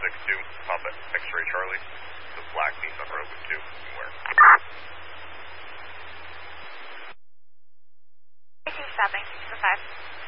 62, Papa X-Ray Charlie. The black Nissan Rogue with 2. Where? 2 stopping, 6 5.